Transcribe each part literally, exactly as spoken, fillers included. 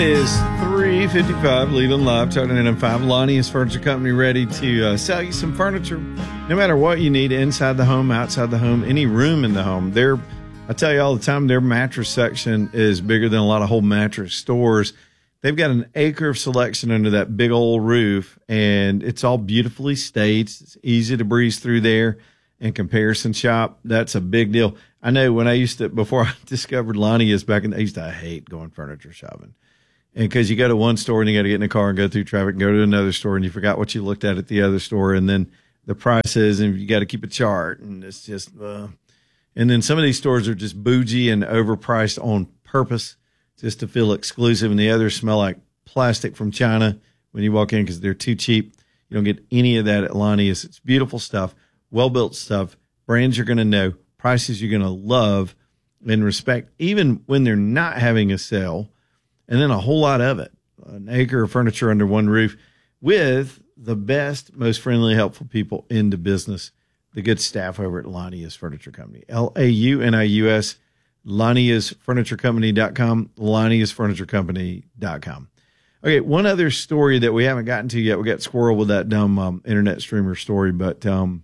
is three fifty-five, Leland Live, Talking N M five. Lonnie's Furniture Company ready to uh, sell you some furniture. No matter what you need, inside the home, outside the home, any room in the home. They're, I tell you all the time, their mattress section is bigger than a lot of whole mattress stores. They've got an acre of selection under that big old roof, and it's all beautifully staged. It's easy to breeze through there and comparison shop. That's a big deal. I know when I used to, before I discovered Lonnie's back in the, I used to hate going furniture shopping. And because you go to one store and you got to get in a car and go through traffic and go to another store and you forgot what you looked at at the other store, and then the prices, and you got to keep a chart, and it's just, uh, and then some of these stores are just bougie and overpriced on purpose just to feel exclusive, and the others smell like plastic from China when you walk in because they're too cheap. You don't get any of that at Lonnie's. It's beautiful stuff, well-built stuff, brands you're going to know, prices you're going to love and respect, even when they're not having a sale. And then a whole lot of it, an acre of furniture under one roof with the best, most friendly, helpful people in the business, the good staff over at Lonnie's Furniture Company. L A U N I U S, Lonnie's Furniture Company dot com, Lonnie's Furniture Company dot com. Okay, one other story that we haven't gotten to yet. We got squirreled with that dumb um, internet streamer story, but um,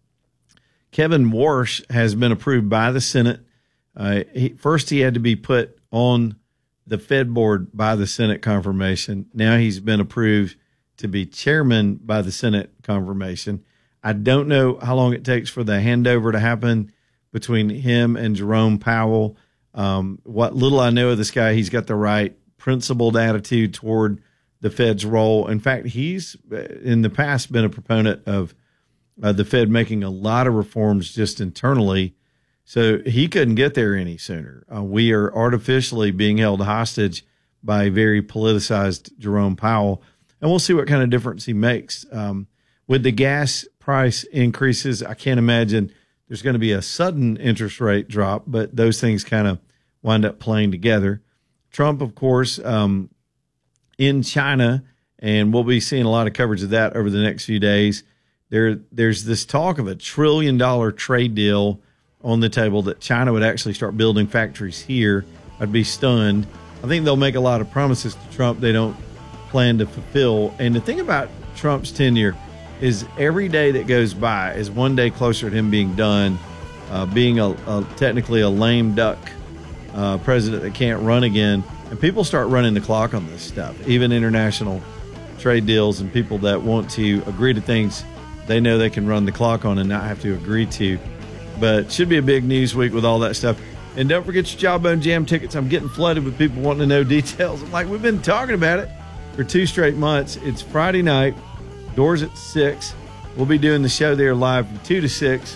Kevin Warsh has been approved by the Senate. Uh, he, first, he had to be put on the Fed board by the Senate confirmation. Now he's been approved to be chairman by the Senate confirmation. I don't know how long it takes for the handover to happen between him and Jerome Powell. Um, what little I know of this guy, he's got the right principled attitude toward the Fed's role. In fact, he's in the past been a proponent of uh, the Fed making a lot of reforms just internally. So he couldn't get there any sooner. Uh, we are artificially being held hostage by a very politicized Jerome Powell, and we'll see what kind of difference he makes. Um, with the gas price increases, I can't imagine there's going to be a sudden interest rate drop, but those things kind of wind up playing together. Trump, of course, um, in China, and we'll be seeing a lot of coverage of that over the next few days. There, there's this talk of a trillion dollar trade deal on the table that China would actually start building factories here. I'd be stunned. I think they'll make a lot of promises to Trump they don't plan to fulfill. And the thing about Trump's tenure is every day that goes by is one day closer to him being done, uh, being a, a technically a lame duck uh, president that can't run again. And people start running the clock on this stuff, even international trade deals and people that want to agree to things they know they can run the clock on and not have to agree to. But should be a big news week with all that stuff. And don't forget your Jawbone Jam tickets. I'm getting flooded with people wanting to know details. I'm like, we've been talking about it for two straight months. It's Friday night. Doors at six. We'll be doing the show there live from two to six.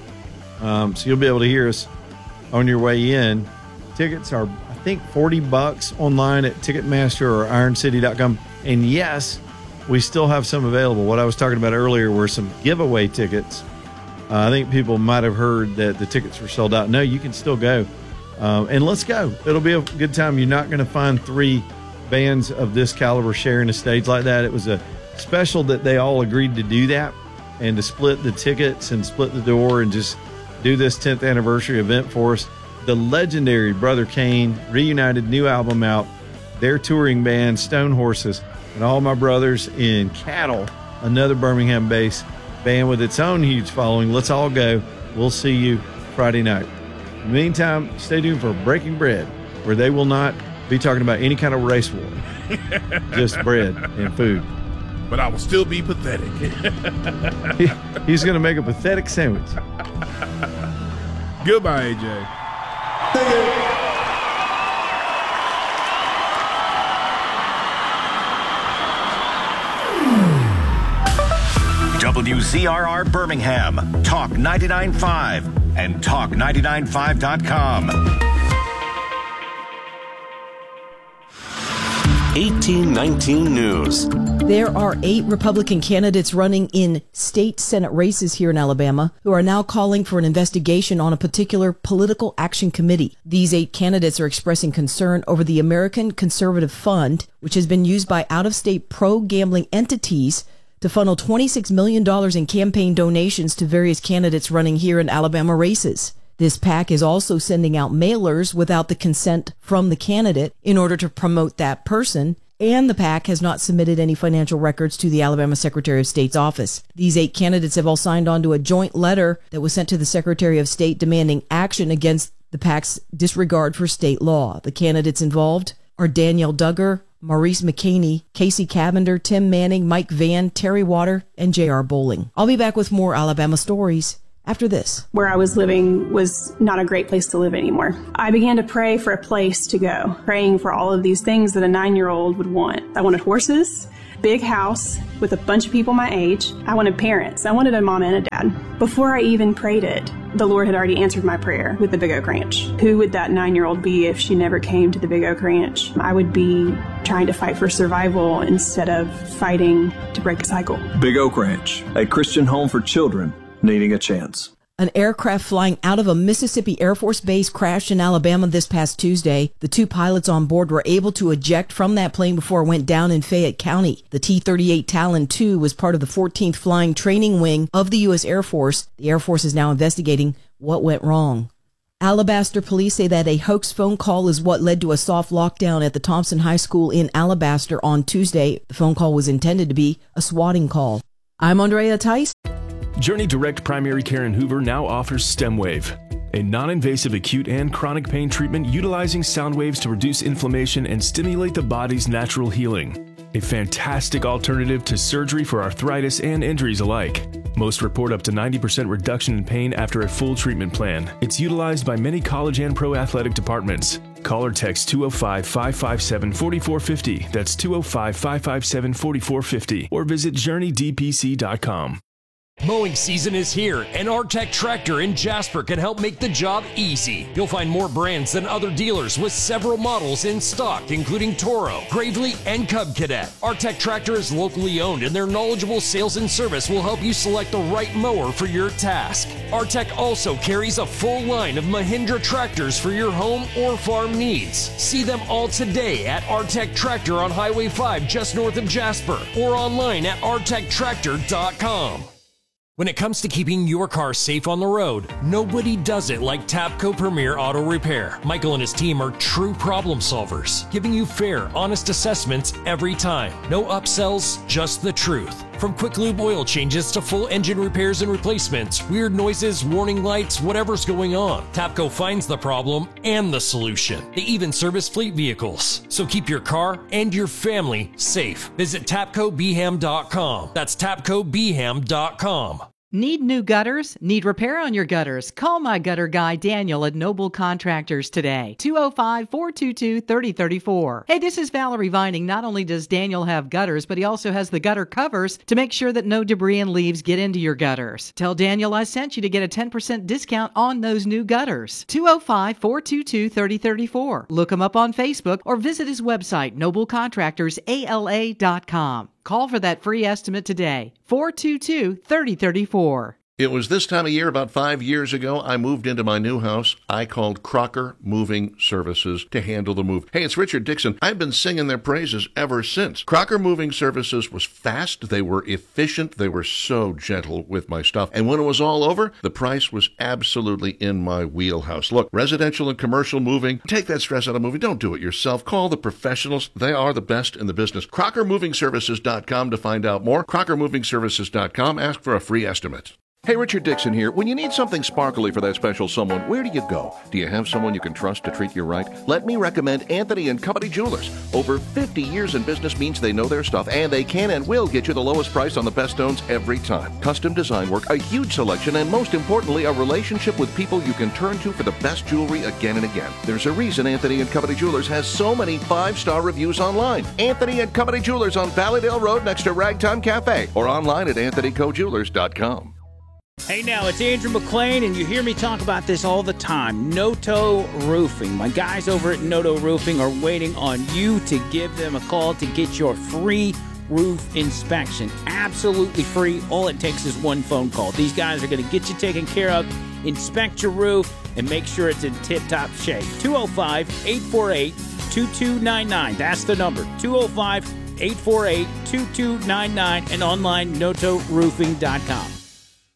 Um, so you'll be able to hear us on your way in. Tickets are, I think, forty bucks online at Ticketmaster or Iron City dot com. And yes, we still have some available. What I was talking about earlier were some giveaway tickets. Uh, I think people might have heard that the tickets were sold out. No, you can still go. Um, and let's go. It'll be a good time. You're not going to find three bands of this caliber sharing a stage like that. It was a special that they all agreed to do that and to split the tickets and split the door and just do this tenth anniversary event for us. The legendary Brother Kane reunited, new album out, their touring band, Stone Horses, and all my brothers in Cattle, another Birmingham-based band with its own huge following. Let's all go. We'll see you Friday night. In the meantime, stay tuned for Breaking Bread, where they will not be talking about any kind of race war, just bread and food. But I will still be pathetic. he, he's going to make a pathetic sandwich. Goodbye, A J. W Z R R Birmingham, Talk ninety-nine point five, and Talk ninety-nine point five dot com. eighteen nineteen News. There are eight Republican candidates running in state Senate races here in Alabama who are now calling for an investigation on a particular political action committee. These eight candidates are expressing concern over the American Conservative Fund, which has been used by out-of-state pro-gambling entities to funnel twenty-six million dollars in campaign donations to various candidates running here in Alabama races. This PAC is also sending out mailers without the consent from the candidate in order to promote that person. And the PAC has not submitted any financial records to the Alabama Secretary of State's office. These eight candidates have all signed on to a joint letter that was sent to the Secretary of State demanding action against the PAC's disregard for state law. The candidates involved are Danielle Duggar, Maurice McCaney, Casey Cavender, Tim Manning, Mike Vann, Terry Water, and J R Bowling. I'll be back with more Alabama stories after this. Where I was living was not a great place to live anymore. I began to pray for a place to go, praying for all of these things that a nine-year-old would want. I wanted horses, big house with a bunch of people my age. I wanted parents. I wanted a mom and a dad. Before I even prayed it, the Lord had already answered my prayer with the Big Oak Ranch. Who would that nine-year-old be if she never came to the Big Oak Ranch? I would be trying to fight for survival instead of fighting to break a cycle. Big Oak Ranch, a Christian home for children needing a chance. An aircraft flying out of a Mississippi Air Force base crashed in Alabama this past Tuesday. The two pilots on board were able to eject from that plane before it went down in Fayette County. The T thirty-eight Talon two was part of the fourteenth Flying Training Wing of the U S Air Force. The Air Force is now investigating what went wrong. Alabaster police say that a hoax phone call is what led to a soft lockdown at the Thompson High School in Alabaster on Tuesday. The phone call was intended to be a swatting call. I'm Andrea Tice. Journey Direct Primary Care in Hoover now offers StemWave, a non-invasive acute and chronic pain treatment utilizing sound waves to reduce inflammation and stimulate the body's natural healing. A fantastic alternative to surgery for arthritis and injuries alike. Most report up to ninety percent reduction in pain after a full treatment plan. It's utilized by many college and pro athletic departments. Call or text two oh five, five five seven, four four five oh. That's two oh five, five five seven, four four five oh. Or visit journey d p c dot com. Mowing season is here, and Artec Tractor in Jasper can help make the job easy. You'll find more brands than other dealers with several models in stock, including Toro, Gravely, and Cub Cadet. Artec Tractor is locally owned, and their knowledgeable sales and service will help you select the right mower for your task. Artec also carries a full line of Mahindra tractors for your home or farm needs. See them all today at Artec Tractor on Highway five just north of Jasper, or online at artec tractor dot com. When it comes to keeping your car safe on the road, nobody does it like Tapco Premier Auto Repair. Michael and his team are true problem solvers, giving you fair, honest assessments every time. No upsells, just the truth. From quick lube oil changes to full engine repairs and replacements, weird noises, warning lights, whatever's going on, Tapco finds the problem and the solution. They even service fleet vehicles. So keep your car and your family safe. Visit tapco b ham dot com. That's tapco b ham dot com. Need new gutters? Need repair on your gutters? Call my gutter guy Daniel at Noble Contractors today. two oh five, four two two, three oh three four. Hey, this is Valerie Vining. Not only does Daniel have gutters, but he also has the gutter covers to make sure that no debris and leaves get into your gutters. Tell Daniel I sent you to get a ten percent discount on those new gutters. two oh five, four two two, three oh three four. Look him up on Facebook or visit his website, noble contractors a l a dot com. Call for that free estimate today. four two two, three oh three four. It was this time of year about five years ago I moved into my new house. I called Crocker Moving Services to handle the move. Hey, it's Richard Dixon. I've been singing their praises ever since. Crocker Moving Services was fast. They were efficient. They were so gentle with my stuff. And when it was all over, the price was absolutely in my wheelhouse. Look, residential and commercial moving, take that stress out of moving. Don't do it yourself. Call the professionals. They are the best in the business. crocker moving services dot com to find out more. crocker moving services dot com. Ask for a free estimate. Hey, Richard Dixon here. When you need something sparkly for that special someone, where do you go? Do you have someone you can trust to treat you right? Let me recommend Anthony and Company Jewelers. Over fifty years in business means they know their stuff, and they can and will get you the lowest price on the best stones every time. Custom design work, a huge selection, and most importantly, a relationship with people you can turn to for the best jewelry again and again. There's a reason Anthony and Company Jewelers has so many five-star reviews online. Anthony and Company Jewelers on Valleydale Road next to Ragtime Cafe, or online at anthony co jewelers dot com. Hey now, it's Andrew McLean, and you hear me talk about this all the time. Noto Roofing. My guys over at Noto Roofing are waiting on you to give them a call to get your free roof inspection. Absolutely free. All it takes is one phone call. These guys are going to get you taken care of, inspect your roof, and make sure it's in tip-top shape. two oh five, eight four eight, two two nine nine. That's the number. two oh five, eight four eight, two two nine nine, and online noto roofing dot com.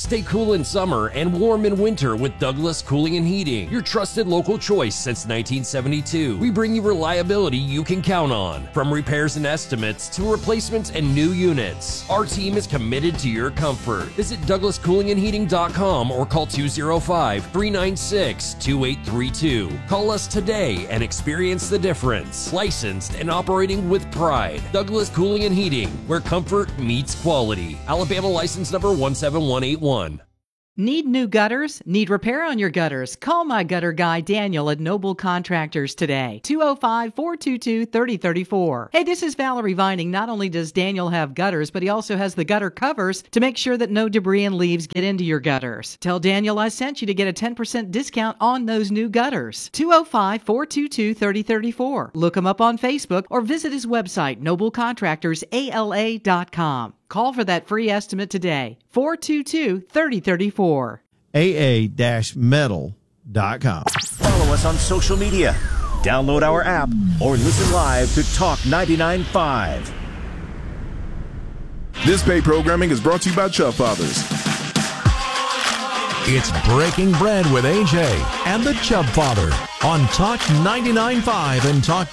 Stay cool in summer and warm in winter with Douglas Cooling and Heating, your trusted local choice since nineteen seventy-two. We bring you reliability you can count on, from repairs and estimates to replacements and new units. Our team is committed to your comfort. Visit douglas cooling and heating dot com or call two oh five, three nine six, two eight three two. Call us today and experience the difference. Licensed and operating with pride. Douglas Cooling and Heating, where comfort meets quality. Alabama license number one seven one eight one. Need new gutters? Need repair on your gutters? Call my gutter guy Daniel at Noble Contractors today. two oh five, four two two, three oh three four. Hey, this is Valerie Vining. Not only does Daniel have gutters, but he also has the gutter covers to make sure that no debris and leaves get into your gutters. Tell Daniel I sent you to get a ten percent discount on those new gutters. two oh five, four two two, three oh three four. Look him up on Facebook or visit his website, noble contractors a l a dot com. Call for that free estimate today. four two two, three oh three four. A A metal dot com. Follow us on social media. Download our app or listen live to Talk ninety-nine point five. This paid programming is brought to you by Chubb Fathers. It's Breaking Bread with A J and the Chubb Father on Talk ninety-nine point five and Talk